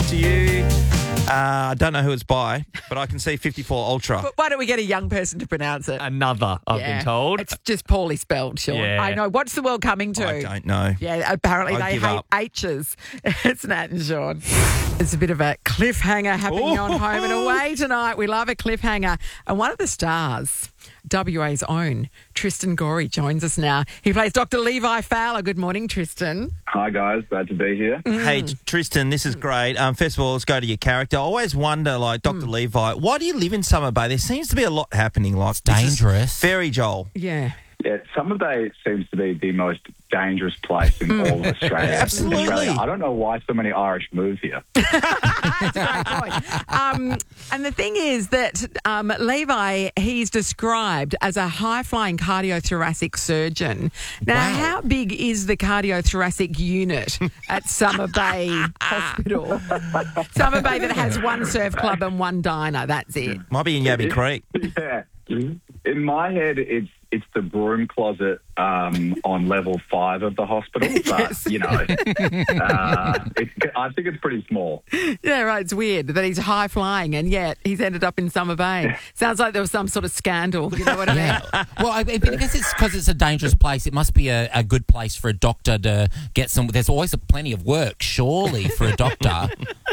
to you. I don't know who it's by, but I can see 54 Ultra. But why don't we get a young person to pronounce it? Another, I've been told. It's just poorly spelled, Sean. Yeah. I know. What's the world coming to? I don't know. Yeah, apparently I they give hate up. H's. It's Nat and Sean. There's a bit of a cliffhanger happening on Home and Away tonight. We love a cliffhanger. And one of the stars, WA's own, Tristan Gorey, joins us now. He plays Dr. Levi Fowler. Good morning, Tristan. Hi guys, glad to be here. Hey, Tristan, this is great. First of all, let's go to your character. I always wonder, like, Dr. Levi, why do you live in Summer Bay? There seems to be a lot happening. Like, it's dangerous. Very, Joel. Yeah. Yeah, Summer Bay seems to be the most dangerous place in all of Australia. Absolutely. I don't know why so many Irish move here. That's a great point. And the thing is that Levi, he's described as a high-flying cardiothoracic surgeon. Now, how big is the cardiothoracic unit at Summer Bay Hospital? Summer Bay that has one surf club and one diner, that's it. Might be in Yabby Creek. Yeah. In my head, it's the broom closet on level 5 of the hospital, but, you know, I think it's pretty small. Yeah, right. It's weird that he's high-flying and yet he's ended up in Summer Bay. Sounds like there was some sort of scandal, you know what I mean? Yeah. Well, I guess it's because it's a dangerous place. It must be a good place for a doctor to get some... There's always plenty of work, surely, for a doctor.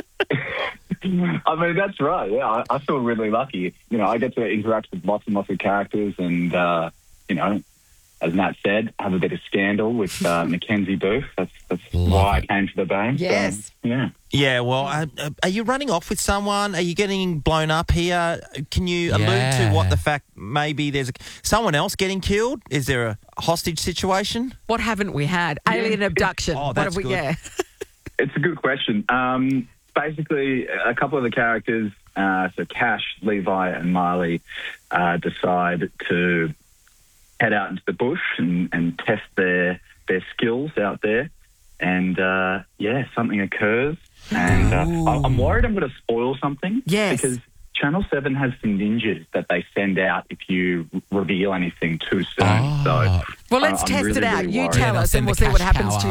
I mean, that's right. Yeah, I feel really lucky. You know, I get to interact with lots and lots of characters and, you know, as Nat said, have a bit of scandal with Mackenzie Booth. That's why I came to the Bay. Yes. So, yeah. Yeah, well, are you running off with someone? Are you getting blown up here? Can you allude to what the fact maybe there's someone else getting killed? Is there a hostage situation? What haven't we had? Alien abduction. Oh, What that's have we? good. Yeah. It's a good question. Basically, a couple of the characters, so Cash, Levi, and Marley, decide to head out into the bush and test their skills out there. And, something occurs. And I'm worried I'm going to spoil something. Yes. Because Channel 7 has some ninjas that they send out if you reveal anything too soon. So, Well, let's I'm test really, it out. really You worried. tell us and we'll see what happens to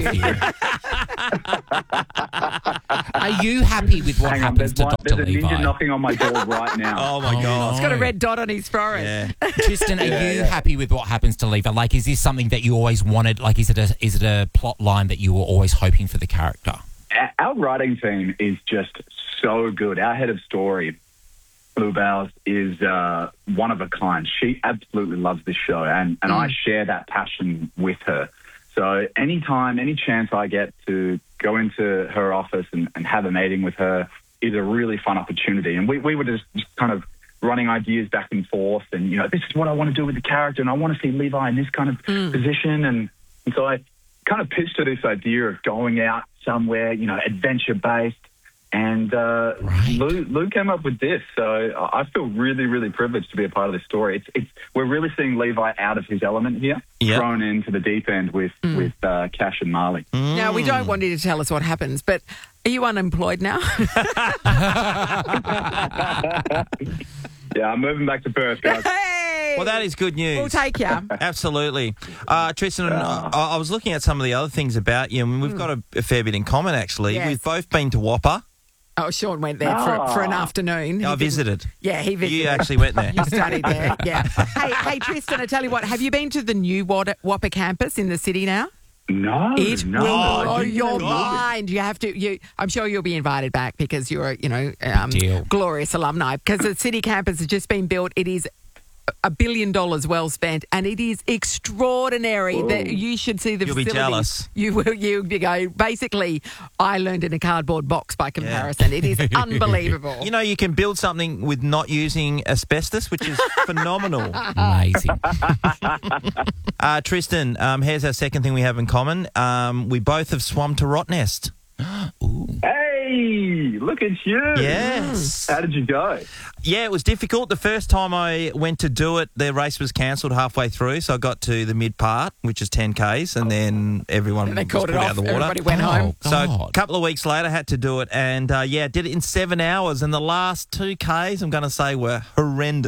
you. Are you happy with what Hang on, happens to Dr. there's a Levi? ninja knocking on my door right now. Oh, my God. He's got a red dot on his forehead. Yeah. Tristan, are you happy with what happens to Levi? Like, is this something that you always wanted? Like, is it a plot line that you were always hoping for the character? Our writing team is just so good. Our head of story, Blue Bowers, is one of a kind. She absolutely loves this show, and I share that passion with her. So any chance I get to go into her office and have a meeting with her is a really fun opportunity. And we were just kind of running ideas back and forth, and, you know, this is what I want to do with the character, and I want to see Levi in this kind of position. And so I kind of pitched her this idea of going out somewhere, you know, adventure-based. And Lou came up with this, so I feel really, really privileged to be a part of this story. We're really seeing Levi out of his element here, thrown into the deep end with Cash and Marley. Now, we don't want you to tell us what happens, but are you unemployed now? Yeah, I'm moving back to Perth, guys. Hey! Well, that is good news. We'll take you. Absolutely. Tristan, I was looking at some of the other things about you, and we've got a fair bit in common, actually. Yes. We've both been to Whopper. Oh, Sean went there for an afternoon. I visited. Yeah, he visited. You actually went there. You studied there, yeah. Hey, Tristan, I tell you what, have you been to the new Whopper campus in the city now? No, It no. will blow I your didn't know. mind. You have to. I'm sure you'll be invited back because you're, Deal. glorious alumni. Because the city campus has just been built. It is $1 billion well spent, and it is extraordinary. That you should see the You'll be facilities. jealous. You will. You go. Basically, I learned in a cardboard box by comparison. It is unbelievable. You know, you can build something with not using asbestos, which is phenomenal. Amazing. Tristan, here's our second thing we have in common. We both have swum to Rottnest. Hey, look at you. Yes. How did you go? Yeah, it was difficult. The first time I went to do it, the race was cancelled halfway through, so I got to the mid part, which is 10Ks, and then everyone They was called put it out off. of the water. Everybody went home. So a couple of weeks later, I had to do it, and did it in 7 hours, and the last 2Ks, I'm going to say, were horrendous.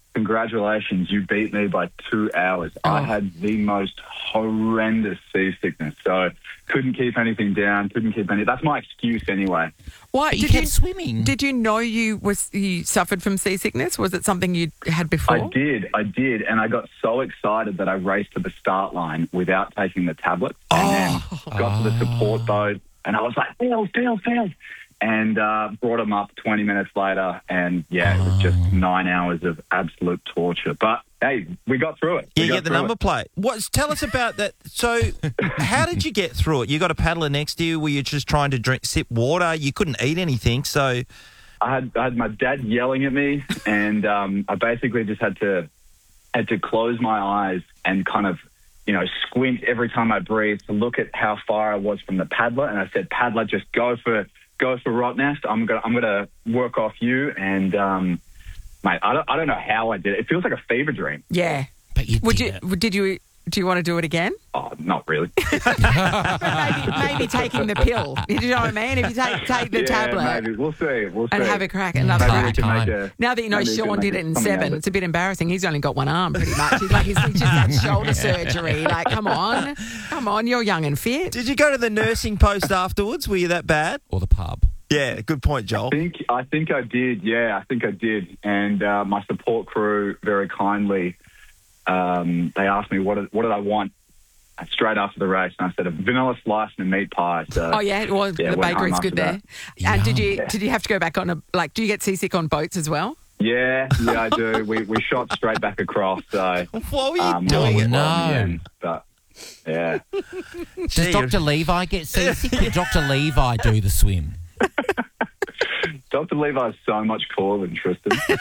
congratulations, you beat me by 2 hours. I had the most horrendous seasickness, so couldn't keep anything down, That's my excuse anyway. Why? You kept swimming. Did you know you suffered from seasickness? Was it something you had before? I did, and I got so excited that I raced to the start line without taking the tablet, and then got to the support boat, and I was like, failed. And brought him up 20 minutes later, and it was just 9 hours of absolute torture. But hey, we got through it. You get the number plate. Tell us about that. So, how did you get through it? You got a paddler next to you. Were you just trying to sip water? You couldn't eat anything, so I had my dad yelling at me, and I basically just had to close my eyes and kind of, squint every time I breathed to look at how far I was from the paddler. And I said, "Paddler, just go for Rottnest. I'm gonna work off you." And mate, I don't know how I did it. It feels like a fever dream. Yeah. But you did it. Do you want to do it again? Oh, not really. maybe taking the pill. You know what I mean? If you take the tablet. Maybe. We'll see. And have a crack. Another Maybe crack. we can make Now that you know Sean did it in 7, it's a bit embarrassing. He's only got one arm, pretty much. He's just had shoulder surgery. Like, come on, you're young and fit. Did you go to the nursing post afterwards? Were you that bad? Or the pub. Yeah, good point, Joel. I think I did. Yeah, I think I did. And my support crew very kindly, they asked me what did I want straight after the race, and I said a vanilla slice and a meat pie. So, the bakery's good there. That. And did you have to go back on do you get seasick on boats as well? Yeah, I do. We shot straight back across. So what were you doing? But yeah. Does Dr. Levi get seasick? Did Dr. Levi do the swim? Dr. Levi is so much cooler than Tristan. So,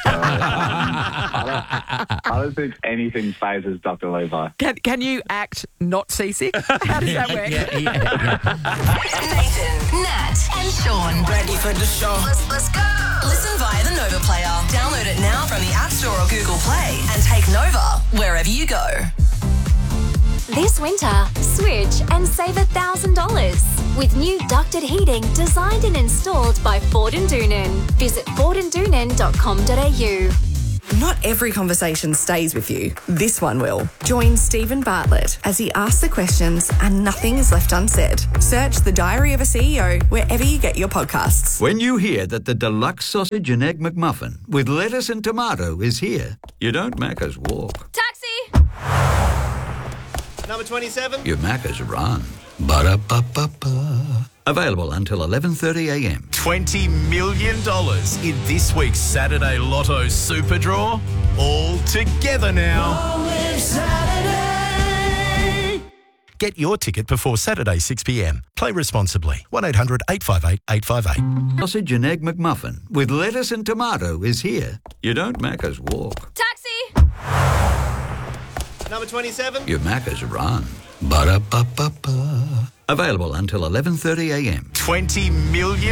I don't think anything phases Dr. Levi. Can you act not seasick? How does that work? Yeah. Nathan, Nat, and Sean. Ready for the show. Let's go. Listen via the Nova Player. Download it now from the App Store or Google Play and take Nova wherever you go. This winter, switch and save $1,000 with new ducted heating designed and installed by Ford and Doonan. Visit fordanddoonan.com.au. Not every conversation stays with you. This one will. Join Stephen Bartlett as he asks the questions and nothing is left unsaid. Search The Diary of a CEO wherever you get your podcasts. When you hear that the deluxe sausage and egg McMuffin with lettuce and tomato is here, you don't Macca's walk. Taxi! Number 27. You Macca's run. Ba-da-ba-ba-ba. Available until 11:30 a.m. $20 million in this week's Saturday Lotto Super Draw. All together now. Get your ticket before Saturday 6 p.m. Play responsibly. 1-800-858-858. Sausage and egg McMuffin with lettuce and tomato is here. You don't Macca's walk. Taxi! Number 27. You Macca's run. Ba-da-ba-ba-ba. Available until 11:30 a.m. $20 million